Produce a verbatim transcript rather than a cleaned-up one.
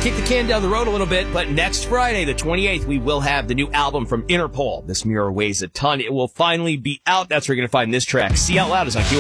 kick the can down the road a little bit, but next Friday, the twenty-eighth, we will have the new album from Interpol. This mirror weighs a ton. It will finally be out. That's where you're going to find this track. See Out Loud is on Q